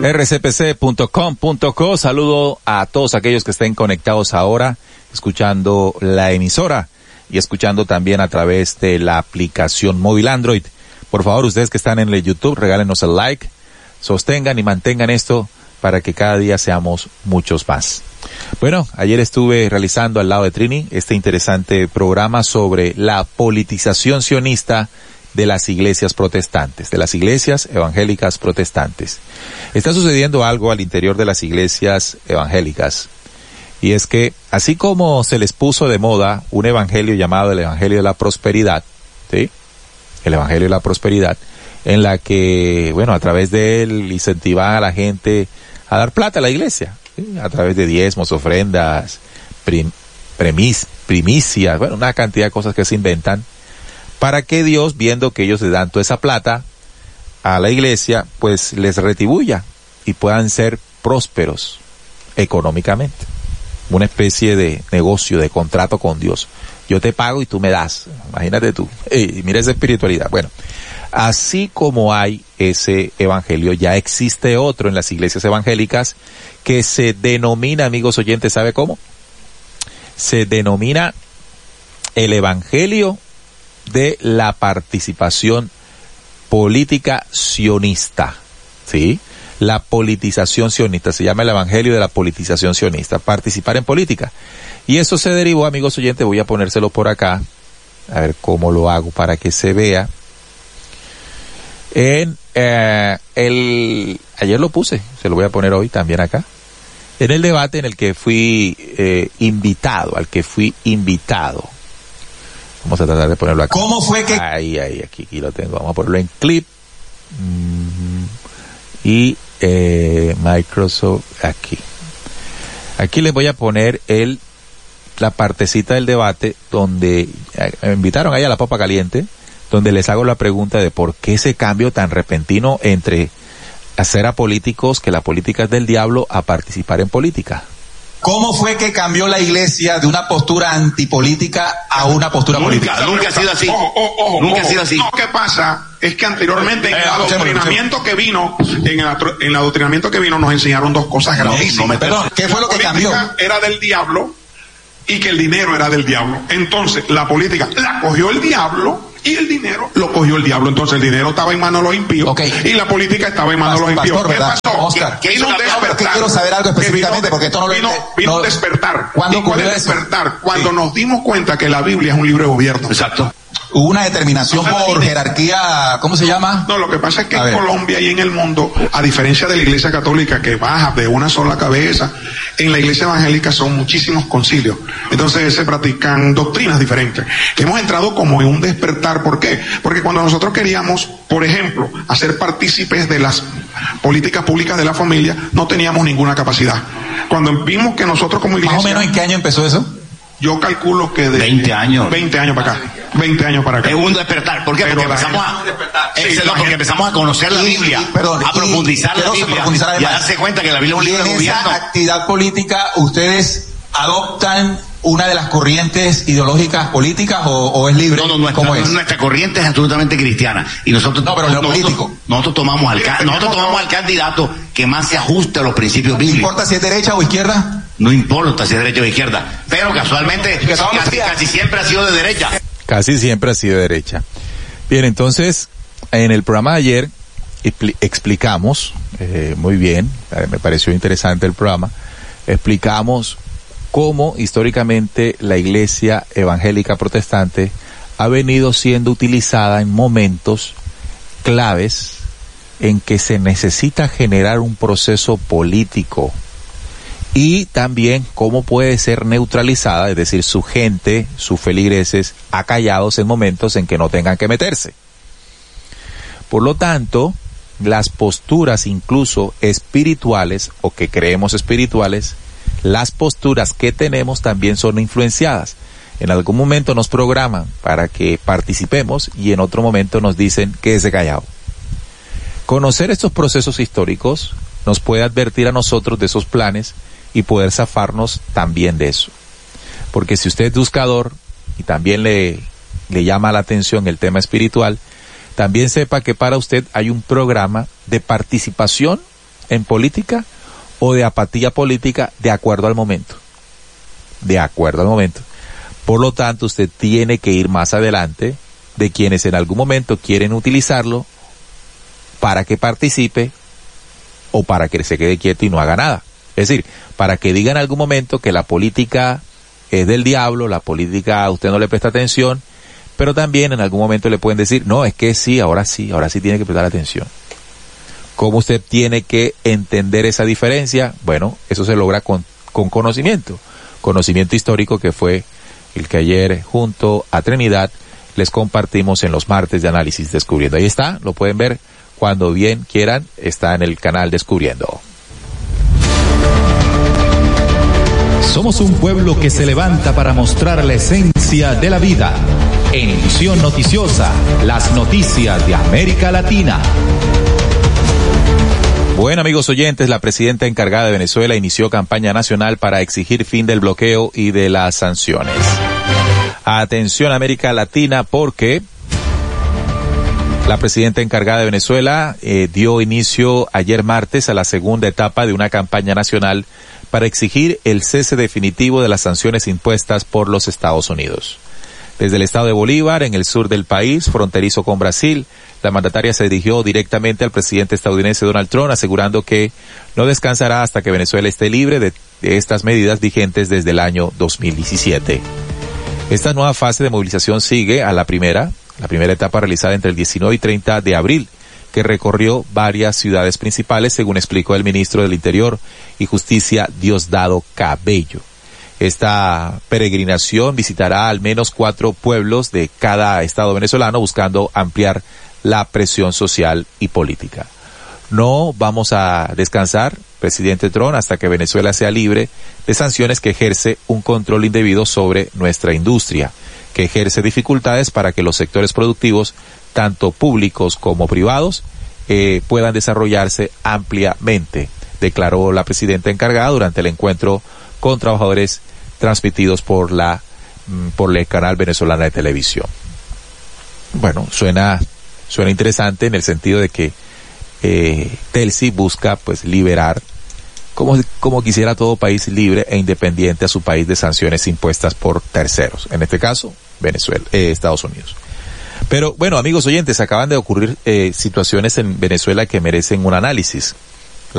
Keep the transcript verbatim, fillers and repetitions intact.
R C P C punto com punto co. Saludo a todos aquellos que estén conectados ahora, escuchando la emisora y escuchando también a través de la aplicación móvil Android. Por favor, ustedes que están en el YouTube, regálenos el like, sostengan y mantengan esto para que cada día seamos muchos más. Bueno, ayer estuve realizando al lado de Trini este interesante programa sobre la politización sionista de las iglesias protestantes, de las iglesias evangélicas protestantes. Está sucediendo algo al interior de las iglesias evangélicas, y es que así como se les puso de moda un evangelio llamado el evangelio de la prosperidad, ¿sí? El evangelio de la prosperidad, en la que, bueno, a través de él incentivan a la gente a dar plata a la iglesia, ¿sí? A través de diezmos, ofrendas, prim, premis, primicias, bueno, una cantidad de cosas que se inventan, para que Dios, viendo que ellos le dan toda esa plata a la iglesia, pues les retribuya y puedan ser prósperos económicamente. Una especie de negocio, de contrato con Dios. Yo te pago y tú me das. Imagínate tú. Y mira esa espiritualidad. Bueno, así como hay ese evangelio, ya existe otro en las iglesias evangélicas que se denomina, amigos oyentes, ¿sabe cómo? Se denomina el evangelio de la participación política sionista, ¿sí? La politización sionista, se llama el evangelio de la politización sionista, participar en política. Y eso se derivó, amigos oyentes, voy a ponérselo por acá, a ver cómo lo hago para que se vea. En eh, el, ayer lo puse, se lo voy a poner hoy también acá, en el debate en el que fui eh, invitado, al que fui invitado. Vamos a tratar de ponerlo aquí. ¿Cómo fue que...? Ahí, ahí, aquí, aquí lo tengo. Vamos a ponerlo en clip. Mm, y eh, Microsoft aquí. Aquí les voy a poner el la partecita del debate donde eh, me invitaron ahí a la papa caliente, donde les hago la pregunta de por qué ese cambio tan repentino entre hacer a políticos que la política es del diablo a participar en política. ¿Cómo fue que cambió la iglesia de una postura antipolítica a una postura nunca, política? Nunca ha sido así. Ojo, ojo, ojo, nunca ojo. ha sido así. Lo que pasa es que anteriormente en Eh, el escuchemos, adoctrinamiento que vino, en el, atro- en el adoctrinamiento que vino nos enseñaron dos cosas gravísimas. no me- perdón, ¿qué fue lo que La cambió? política era del diablo y que el dinero era del diablo. Entonces, la política la cogió el diablo y el dinero lo cogió el diablo. Entonces, el dinero estaba en manos de los impíos Ok. y la política estaba en manos de los impíos. Pastor, ¿Qué ¿verdad? pasó? Oscar, Que vino un no, pero que despertar. quiero saber algo Que específicamente, vino- porque esto no lo- vino, vino no- un despertar. ¿Cuándo ¿Y cuál ocurrió es eso? despertar? Cuando Sí. nos dimos cuenta que la Biblia es un libro de gobierno. Exacto. Hubo una determinación por jerarquía, ¿cómo se llama? No, lo que pasa es que A en ver. Colombia y en el mundo, a diferencia de la iglesia católica que baja de una sola cabeza, en la iglesia evangélica son muchísimos concilios. Entonces se practican doctrinas diferentes. Hemos entrado como en un despertar. ¿Por qué? Porque cuando nosotros queríamos, por ejemplo, hacer partícipes de las políticas públicas de la familia, no teníamos ninguna capacidad. Cuando vimos que nosotros como iglesia... Más o menos, ¿en qué año empezó eso? Yo calculo que de... veinte años. veinte años para acá. veinte años para acá. Es un despertar. ¿Por qué? Pero Porque la empezamos a, gente- Ese Sí, no, la porque gente- empezamos a conocer la Y- Biblia, y- perdón, a y- profundizar la quiero Biblia profundizar y a además. darse cuenta que la Biblia es un Y libro de en gobierno. esa actividad política, ¿ustedes adoptan una de las corrientes ideológicas políticas o, o es libre? No, no, nuestra, ¿Cómo es? nuestra corriente es absolutamente cristiana. Y nosotros, No, pero en lo nosotros, político. nosotros tomamos al, ca- nosotros tomamos al candidato que más se ajuste a los principios ¿No bíblicos. importa si es derecha o izquierda? No importa si es derecha o izquierda. Pero casualmente, Que son casi, los- casi siempre ha sido de derecha. Casi siempre ha sido derecha. Bien, entonces, en el programa de ayer expli- explicamos, eh, muy bien, eh, me pareció interesante el programa, explicamos cómo históricamente la iglesia evangélica protestante ha venido siendo utilizada en momentos claves en que se necesita generar un proceso político, y también cómo puede ser neutralizada, es decir, su gente, sus feligreses, acallados en momentos en que no tengan que meterse. Por lo tanto, las posturas incluso espirituales, o que creemos espirituales, las posturas que tenemos también son influenciadas. En algún momento nos programan para que participemos y en otro momento nos dicen quédese callado. Conocer estos procesos históricos nos puede advertir a nosotros de esos planes y poder zafarnos también de eso. Porque si usted es buscador y también le, le llama la atención el tema espiritual, también sepa que para usted hay un programa de participación en política o de apatía política de acuerdo al momento. De acuerdo al momento. Por lo tanto, usted tiene que ir más adelante de quienes en algún momento quieren utilizarlo para que participe o para que se quede quieto y no haga nada. Es decir, para que diga en algún momento que la política es del diablo, la política a usted no le presta atención, pero también en algún momento le pueden decir, no, es que sí, ahora sí, ahora sí tiene que prestar atención. ¿Cómo usted tiene que entender esa diferencia? Bueno, eso se logra con, con conocimiento, conocimiento histórico que fue el que ayer junto a Trinidad les compartimos en los martes de análisis Descubriendo. Ahí está, lo pueden ver cuando bien quieran, está en el canal Descubriendo. Somos un pueblo que se levanta para mostrar la esencia de la vida. En Visión Noticiosa, las noticias de América Latina. Bueno, amigos oyentes, la presidenta encargada de Venezuela inició campaña nacional para exigir fin del bloqueo y de las sanciones. Atención América Latina, porque la presidenta encargada de Venezuela eh, dio inicio ayer martes a la segunda etapa de una campaña nacional para exigir el cese definitivo de las sanciones impuestas por los Estados Unidos. Desde el estado de Bolívar, en el sur del país, fronterizo con Brasil, la mandataria se dirigió directamente al presidente estadounidense Donald Trump, asegurando que no descansará hasta que Venezuela esté libre de, de estas medidas vigentes desde el año dos mil diecisiete. Esta nueva fase de movilización sigue a la primera, la primera etapa realizada entre el diecinueve y treinta de abril, que recorrió varias ciudades principales, según explicó el ministro del Interior y Justicia, Diosdado Cabello. Esta peregrinación visitará al menos cuatro pueblos de cada estado venezolano, buscando ampliar la presión social y política. No vamos a descansar, presidente Trump, hasta que Venezuela sea libre de sanciones que ejerce un control indebido sobre nuestra industria, que ejerce dificultades para que los sectores productivos, tanto públicos como privados, eh, puedan desarrollarse ampliamente, declaró la presidenta encargada durante el encuentro con trabajadores transmitidos por la por el canal venezolana de televisión. Bueno, suena suena interesante en el sentido de que eh, Telsi busca pues liberar, como como quisiera todo país libre e independiente, a su país de sanciones impuestas por terceros, en este caso Venezuela, eh, Estados Unidos. Pero bueno, amigos oyentes, acaban de ocurrir eh, situaciones en Venezuela que merecen un análisis.